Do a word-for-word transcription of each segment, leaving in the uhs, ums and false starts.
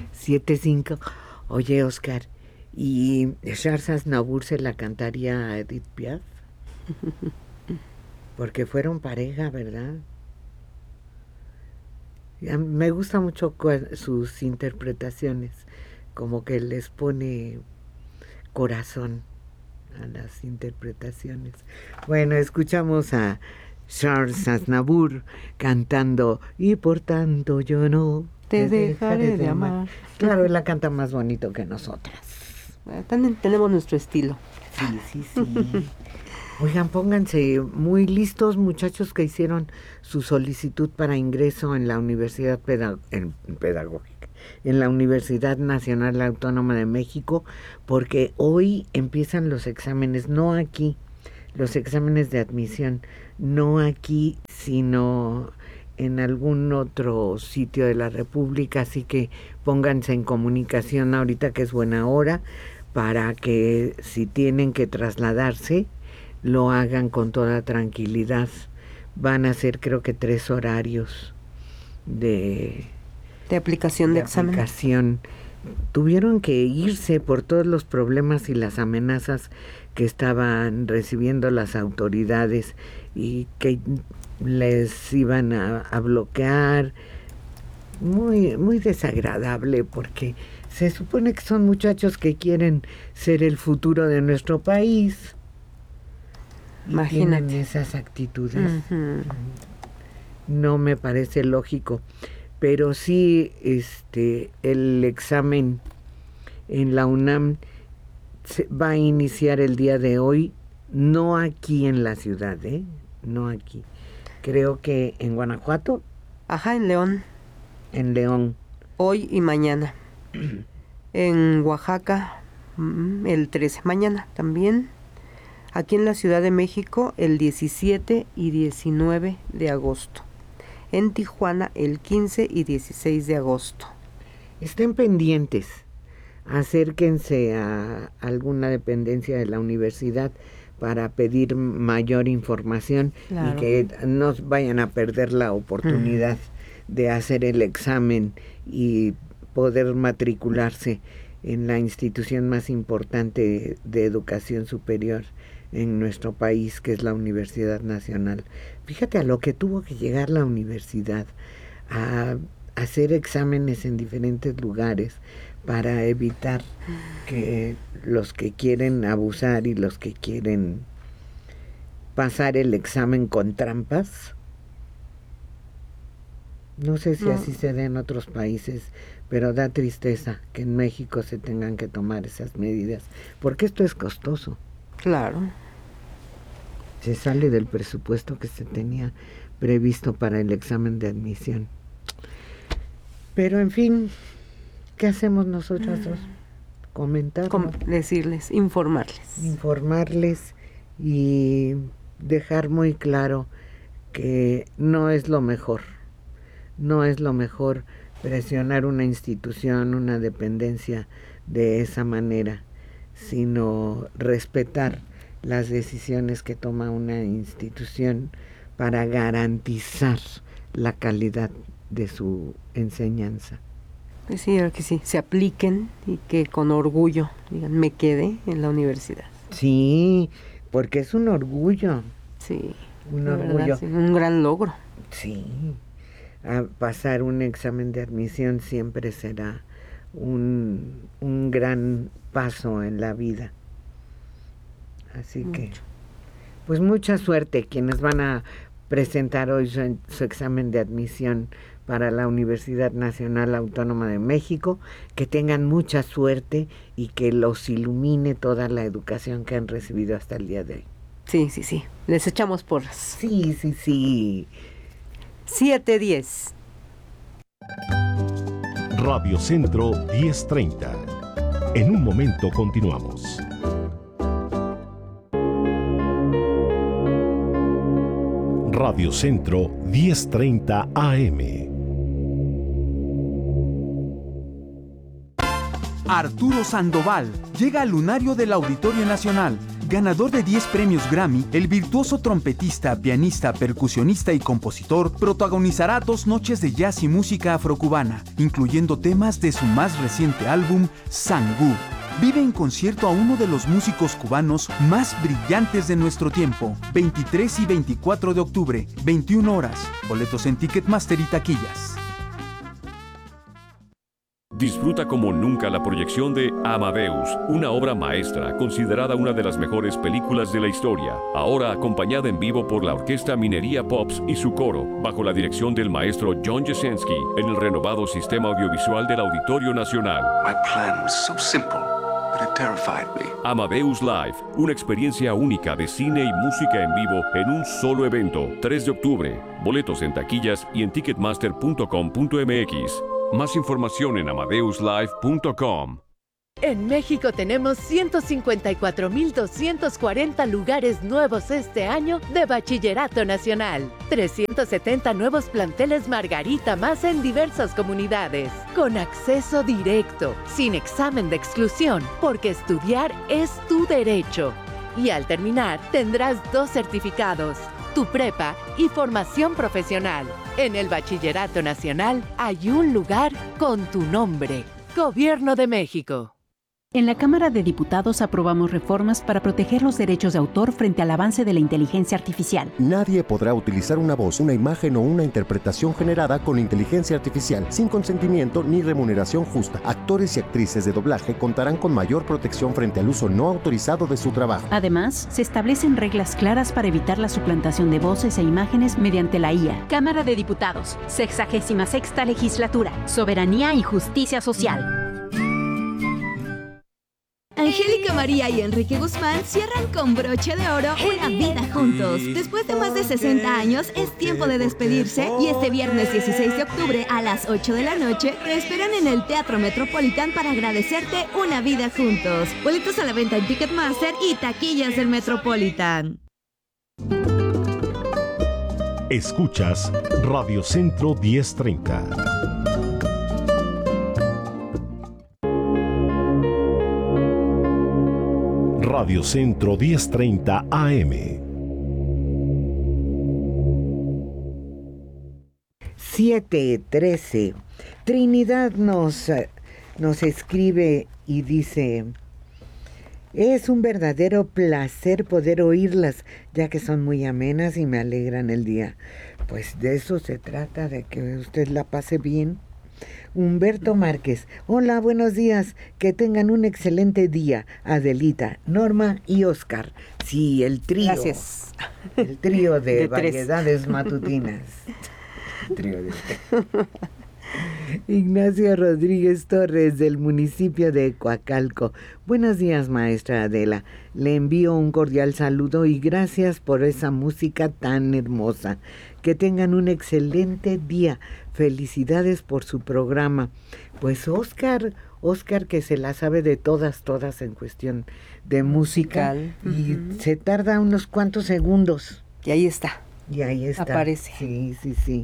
siete cinco. Oye, Oscar, ¿y Charles Aznavour se la cantaría a Edith Piaf? Porque fueron pareja, ¿verdad? Me gusta mucho sus interpretaciones, como que les pone corazón a las interpretaciones. Bueno, escuchamos a Charles Aznavour cantando Y por tanto yo no te, te dejaré, dejaré de amar. amar. Claro, él la canta más bonito que nosotras. También tenemos nuestro estilo. Sí, sí, sí. Oigan, pónganse muy listos, muchachos que hicieron su solicitud para ingreso en la Universidad Pedag- en Pedagógica, en la Universidad Nacional Autónoma de México, porque hoy empiezan los exámenes, no aquí, los exámenes de admisión, no aquí, sino en algún otro sitio de la República, así que pónganse en comunicación ahorita que es buena hora, para que si tienen que trasladarse, lo hagan con toda tranquilidad. Van a ser creo que tres horarios de, de aplicación de, de examen. Aplicación. Tuvieron que irse por todos los problemas y las amenazas que estaban recibiendo las autoridades y que les iban a, a bloquear. Muy, muy desagradable, porque se supone que son muchachos que quieren ser el futuro de nuestro país. Imagínate. Tienen esas actitudes. Uh-huh. No me parece lógico, pero sí, este, el examen en la UNAM se va a iniciar el día de hoy, no aquí en la ciudad, ¿eh? No aquí. Creo que en Guanajuato. Ajá, en León. En León. Hoy y mañana. En Oaxaca, el trece, mañana también. Aquí en la Ciudad de México, el diecisiete y diecinueve de agosto. En Tijuana, el quince y dieciséis de agosto. Estén pendientes. Acérquense a alguna dependencia de la universidad para pedir mayor información. Claro. Y que no vayan a perder la oportunidad mm. de hacer el examen y poder matricularse en la institución más importante de educación superior en nuestro país, que es la Universidad Nacional. Fíjate a lo que tuvo que llegar la universidad, a hacer exámenes en diferentes lugares para evitar que los que quieren abusar y los que quieren pasar el examen con trampas. No sé si no. así se da en otros países, pero da tristeza que en México se tengan que tomar esas medidas, porque esto es costoso. Claro. Se sale del presupuesto que se tenía previsto para el examen de admisión. Pero en fin, ¿qué hacemos nosotras dos? Comentar. Com- decirles, informarles. Informarles y dejar muy claro que no es lo mejor. No es lo mejor presionar una institución, una dependencia de esa manera, sino respetar las decisiones que toma una institución para garantizar la calidad de su enseñanza. Pues sí, que sí, se apliquen y que con orgullo digan, me quedé en la universidad. Sí, porque es un orgullo. Sí, un orgullo. Verdad, sí, un gran logro. Sí, a pasar un examen de admisión siempre será un, un gran paso en la vida. Así Mucho. que, pues mucha suerte quienes van a presentar hoy su, su examen de admisión para la Universidad Nacional Autónoma de México, que tengan mucha suerte y que los ilumine toda la educación que han recibido hasta el día de hoy. Sí, sí, sí, les echamos porras. Sí, sí, sí. siete diez. Radio Centro diez treinta. En un momento continuamos. Radio Centro diez treinta A M. Arturo Sandoval llega al lunario del Auditorio Nacional, Ganador de diez premios Grammy, el virtuoso trompetista, pianista, percusionista y compositor protagonizará dos noches de jazz y música afrocubana, incluyendo temas de su más reciente álbum, Sangú. Vive en concierto a uno de los músicos cubanos más brillantes de nuestro tiempo, veintitrés y veinticuatro de octubre, veintiuna horas. Boletos en Ticketmaster y taquillas. Disfruta como nunca la proyección de Amadeus, una obra maestra considerada una de las mejores películas de la historia, ahora acompañada en vivo por la Orquesta Minería Pops y su coro, bajo la dirección del maestro John Jasenski, en el renovado sistema audiovisual del Auditorio Nacional. My plan was so simple, but it terrified me. Amadeus Live, una experiencia única de cine y música en vivo en un solo evento, tres de octubre. Boletos en taquillas y en ticketmaster punto com punto m x. Más información en amadeus live punto com. En México tenemos ciento cincuenta y cuatro mil doscientos cuarenta lugares nuevos este año de Bachillerato Nacional. trescientos setenta nuevos planteles Margarita más en diversas comunidades. Con acceso directo, sin examen de exclusión, porque estudiar es tu derecho. Y al terminar, tendrás dos certificados, tu prepa y formación profesional. En el Bachillerato Nacional hay un lugar con tu nombre. Gobierno de México. En la Cámara de Diputados aprobamos reformas para proteger los derechos de autor frente al avance de la inteligencia artificial. Nadie podrá utilizar una voz, una imagen o una interpretación generada con inteligencia artificial sin consentimiento ni remuneración justa. Actores y actrices de doblaje contarán con mayor protección frente al uso no autorizado de su trabajo. Además, se establecen reglas claras para evitar la suplantación de voces e imágenes mediante la I A. Cámara de Diputados, sexagésima sexta legislatura, soberanía y justicia social. Angélica María y Enrique Guzmán cierran con broche de oro una vida juntos. Después de más de sesenta años, es tiempo de despedirse y este viernes dieciséis de octubre a las ocho de la noche te esperan en el Teatro Metropolitan para agradecerte una vida juntos. Boletos a la venta en Ticketmaster y taquillas del Metropolitan. Escuchas Radio Centro diez treinta. Radio Centro diez treinta A M. siete trece. Trinidad nos, nos escribe y dice: es un verdadero placer poder oírlas, ya que son muy amenas y me alegran el día. Pues de eso se trata, de que usted la pase bien. Humberto Márquez: hola, buenos días, que tengan un excelente día, Adelita, Norma y Oscar. Sí, el trío. Gracias. El trío de, de variedades matutinas. El trío de... Ignacio Rodríguez Torres, del municipio de Coacalco. Buenos días, maestra Adela. Le envío un cordial saludo y gracias por esa música tan hermosa. Que tengan un excelente día. Felicidades por su programa. Pues Oscar, Oscar que se la sabe de todas, todas en cuestión de música. Musical. Y uh-huh. se tarda unos cuantos segundos. Y ahí está. Y ahí está. Aparece. Sí, sí, sí.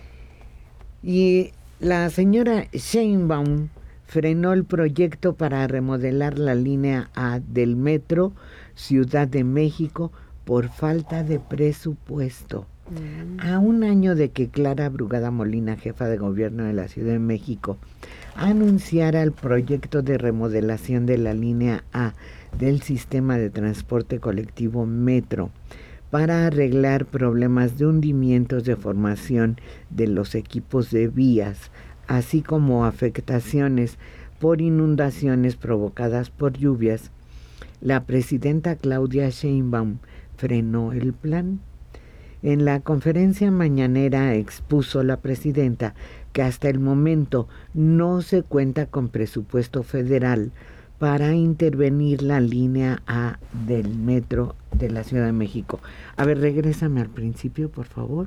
Y la señora Sheinbaum frenó el proyecto para remodelar la línea A del metro Ciudad de México por falta de presupuesto. Mm. A un año de que Clara Brugada Molina, jefa de gobierno de la Ciudad de México, anunciara el proyecto de remodelación de la línea A del sistema de transporte colectivo Metro para arreglar problemas de hundimientos de formación de los equipos de vías, así como afectaciones por inundaciones provocadas por lluvias, la presidenta Claudia Sheinbaum frenó el plan. En la conferencia mañanera expuso la presidenta que hasta el momento no se cuenta con presupuesto federal para intervenir la línea A del metro de la Ciudad de México. A ver, regrésame al principio, por favor.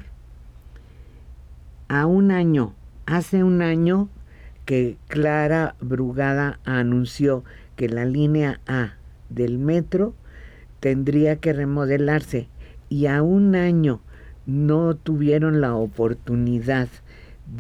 A un año, hace un año que Clara Brugada anunció que la línea A del metro tendría que remodelarse y a un año no tuvieron la oportunidad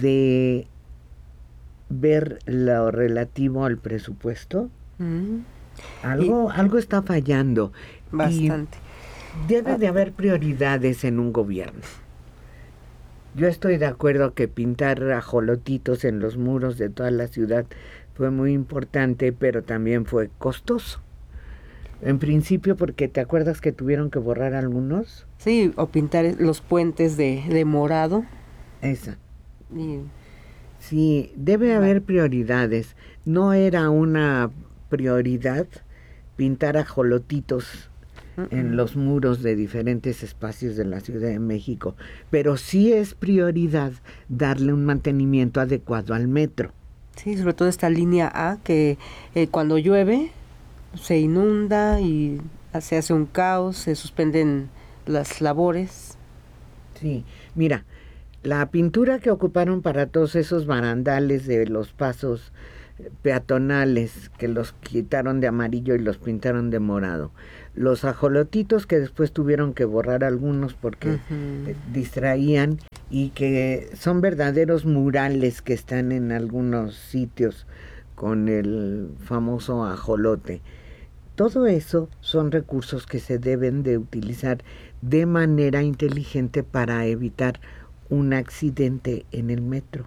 de ver lo relativo al presupuesto. Algo, y, algo está fallando. Bastante. Y debe de haber prioridades en un gobierno. Yo estoy de acuerdo que pintar ajolotitos en los muros de toda la ciudad fue muy importante, pero también fue costoso. En principio, porque ¿te acuerdas que tuvieron que borrar algunos? Sí, o pintar los puentes de, de morado. Esa. Y... Sí, debe haber prioridades. No era una prioridad pintar ajolotitos uh-uh. en los muros de diferentes espacios de la Ciudad de México, pero sí es prioridad darle un mantenimiento adecuado al metro. Sí, sobre todo esta línea A, que eh, cuando llueve se inunda y se hace un caos, se suspenden las labores. Sí, mira, la pintura que ocuparon para todos esos barandales de los pasos peatonales, que los quitaron de amarillo y los pintaron de morado, los ajolotitos que después tuvieron que borrar algunos porque uh-huh. distraían, y que son verdaderos murales que están en algunos sitios con el famoso ajolote. Todo eso son recursos que se deben de utilizar de manera inteligente para evitar un accidente en el metro.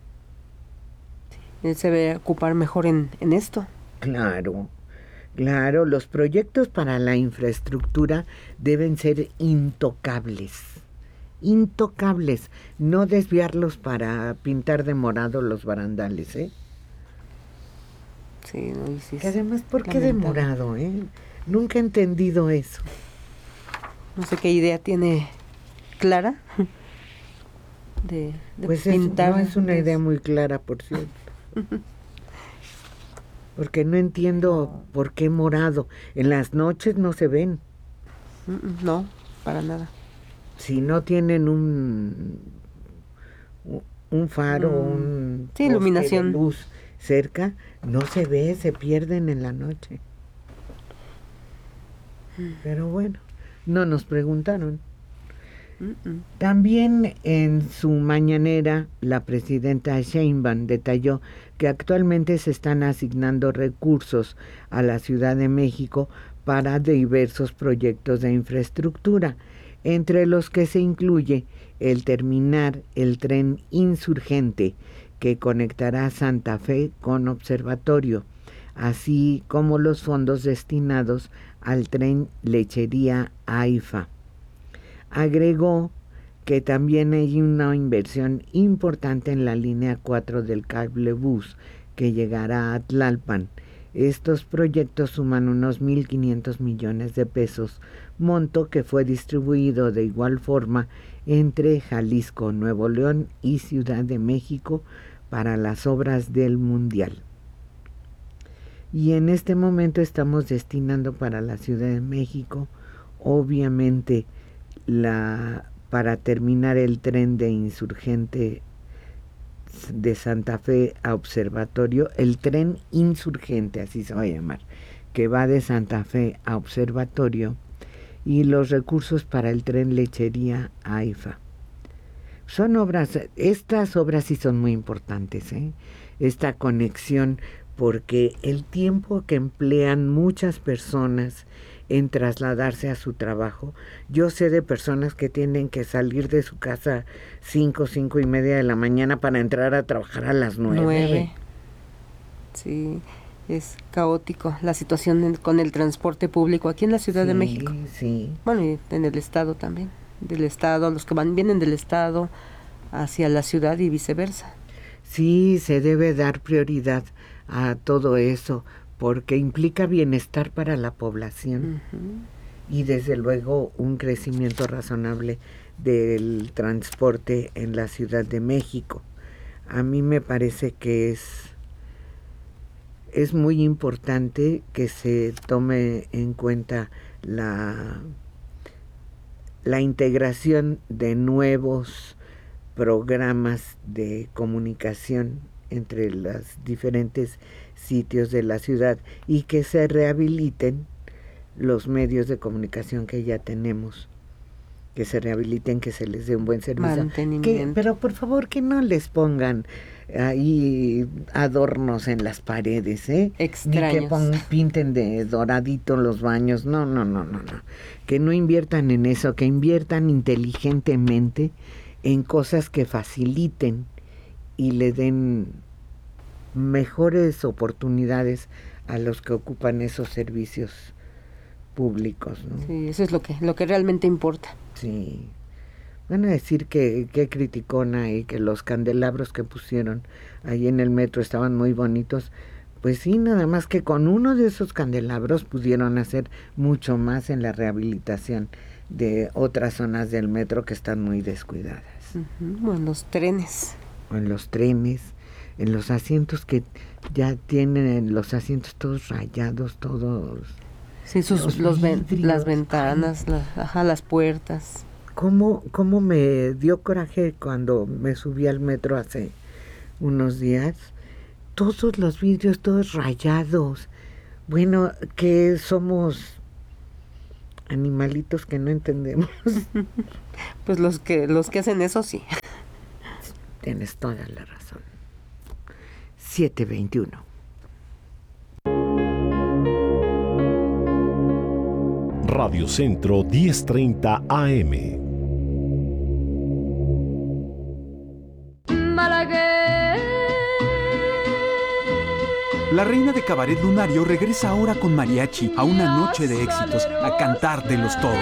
Se debe ocupar mejor en, en esto. Claro, claro, los proyectos para la infraestructura deben ser intocables, intocables, no desviarlos para pintar de morado los barandales, ¿eh? Sí, no, sí, que además, ¿por qué de morado, eh? Nunca he entendido eso. No sé qué idea tiene Clara de, de pues pintar. Es, no es una idea muy clara, por cierto. Porque no entiendo por qué morado. En las noches no se ven. No, para nada. Si no tienen un un faro, mm. un sí, iluminación, de luz cerca, no se ve, se pierden en la noche. Pero bueno, no nos preguntaron. Uh-uh. También en su mañanera la presidenta Sheinbaum detalló que actualmente se están asignando recursos a la Ciudad de México para diversos proyectos de infraestructura, entre los que se incluye el terminar el tren Insurgente que conectará Santa Fe con Observatorio, así como los fondos destinados al tren Lechería AIFA. Agregó que también hay una inversión importante en la línea cuatro del cablebús que llegará a Tlalpan. Estos proyectos suman unos mil quinientos millones de pesos, monto que fue distribuido de igual forma entre Jalisco, Nuevo León y Ciudad de México para las obras del Mundial. Y en este momento estamos destinando para la Ciudad de México, obviamente, la para terminar el tren de Insurgente de Santa Fe a Observatorio, el tren Insurgente, así se va a llamar, que va de Santa Fe a Observatorio, y los recursos para el tren Lechería a AIFA. Son obras, estas obras sí son muy importantes, ¿eh? Esta conexión, porque el tiempo que emplean muchas personas en trasladarse a su trabajo, yo sé de personas que tienen que salir de su casa cinco, cinco y media de la mañana para entrar a trabajar a las nueve. Nueve. Sí, es caótico la situación en, con el transporte público aquí en la Ciudad sí, de México. Sí. Bueno, y en el estado también, del estado, los que van vienen del estado hacia la ciudad y viceversa. Sí, se debe dar prioridad a todo eso, porque implica bienestar para la población uh-huh. y desde luego un crecimiento razonable del transporte en la Ciudad de México. A mí me parece que es, es muy importante que se tome en cuenta la, la integración de nuevos programas de comunicación entre los diferentes sitios de la ciudad y que se rehabiliten los medios de comunicación que ya tenemos. que se rehabiliten, que se les dé un buen servicio. Mantenimiento. Que, pero por favor que no les pongan ahí adornos en las paredes, ¿eh? Extraños. Ni que pon, pinten de doradito los baños. No, no, no, no, no. Que no inviertan en eso, que inviertan inteligentemente en cosas que faciliten y le den mejores oportunidades a los que ocupan esos servicios públicos, ¿no? Sí, eso es lo que, lo que realmente importa. Sí. Van a decir que, que criticona y que los candelabros que pusieron ahí en el metro estaban muy bonitos. Pues sí, nada más que con uno de esos candelabros pudieron hacer mucho más en la rehabilitación de otras zonas del metro que están muy descuidadas. Uh-huh. O en los trenes. O en los trenes, en los asientos que ya tienen los asientos todos rayados, todos... Sí, sus, los los ven, las ventanas, la, ajá, las puertas. ¿Cómo, ¿Cómo me dio coraje cuando me subí al metro hace unos días? Todos los vidrios, todos rayados. Bueno, que somos animalitos que no entendemos. Pues los que, los que hacen eso sí. Tienes toda la razón. siete veintiuno. Radio Centro diez treinta A M. La reina de Cabaret Lunario regresa ahora con mariachi a una noche de éxitos, a cantártelos todos.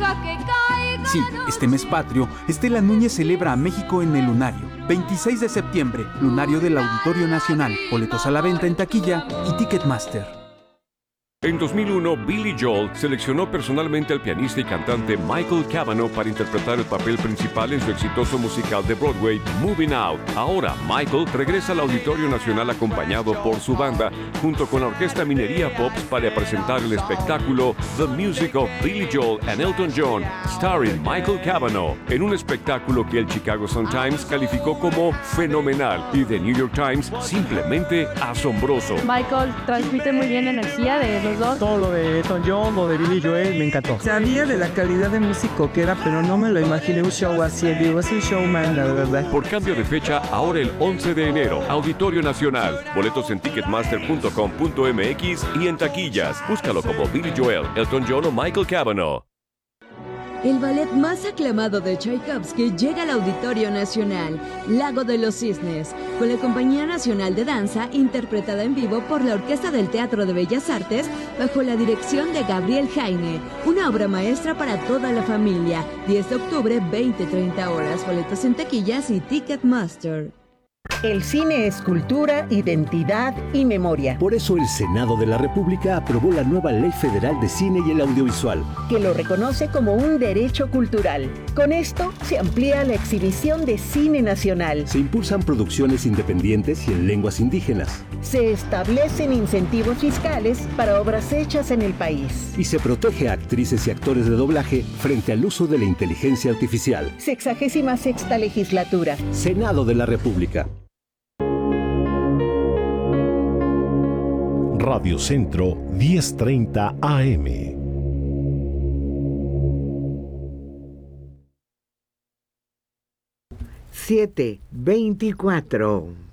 Sí, este mes patrio, Estela Núñez celebra a México en el Lunario. veintiséis de septiembre, Lunario del Auditorio Nacional. Boletos a la venta en taquilla y Ticketmaster. En dos mil uno, Billy Joel seleccionó personalmente al pianista y cantante Michael Cavanaugh para interpretar el papel principal en su exitoso musical de Broadway, Moving Out. Ahora, Michael regresa al Auditorio Nacional acompañado por su banda, junto con la Orquesta Minería Pops, para presentar el espectáculo The Music of Billy Joel and Elton John, starring Michael Cavanaugh, en un espectáculo que el Chicago Sun-Times calificó como fenomenal y The New York Times simplemente asombroso. Michael transmite muy bien la energía de los dos. Todo lo de Elton John, lo de Billy Joel, me encantó. Sabía de la calidad de músico que era, pero no me lo imaginé un show así. Digo, es un showman, la verdad. Por cambio de fecha, ahora el once de enero, Auditorio Nacional. Boletos en ticketmaster punto com punto m x y en taquillas. Búscalo como Billy Joel, Elton John o Michael Cavanaugh. El ballet más aclamado de Tchaikovsky llega al Auditorio Nacional, Lago de los Cisnes, con la Compañía Nacional de Danza, interpretada en vivo por la Orquesta del Teatro de Bellas Artes, bajo la dirección de Gabriel Jaime. Una obra maestra para toda la familia. diez de octubre, veinte treinta horas. Boletos en taquillas y Ticketmaster. El cine es cultura, identidad y memoria. Por eso el Senado de la República aprobó la nueva Ley Federal de Cine y el Audiovisual, que lo reconoce como un derecho cultural. Con esto se amplía la exhibición de cine nacional. Se impulsan producciones independientes y en lenguas indígenas. Se establecen incentivos fiscales para obras hechas en el país. Y se protege a actrices y actores de doblaje frente al uso de la inteligencia artificial. Sexagésima sexta legislatura. Senado de la República. Radio Centro diez treinta A M. siete veinticuatro.